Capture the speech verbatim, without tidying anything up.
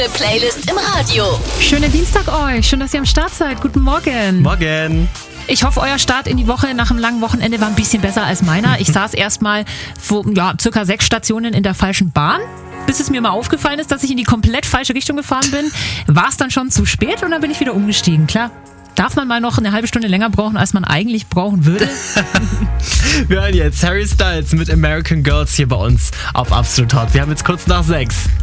Playlist im Radio. Schönen Dienstag euch. Schön, dass ihr am Start seid. Guten Morgen. Morgen. Ich hoffe, euer Start in die Woche nach einem langen Wochenende war ein bisschen besser als meiner. Ich saß erstmal vor ja, circa sechs Stationen in der falschen Bahn. Bis es mir mal aufgefallen ist, dass ich in die komplett falsche Richtung gefahren bin, war es dann schon zu spät und dann bin ich wieder umgestiegen. Klar, darf man mal noch eine halbe Stunde länger brauchen, als man eigentlich brauchen würde? Wir hören jetzt Harry Styles mit American Girls hier bei uns auf Absolut Hot. Wir haben jetzt kurz nach sechs.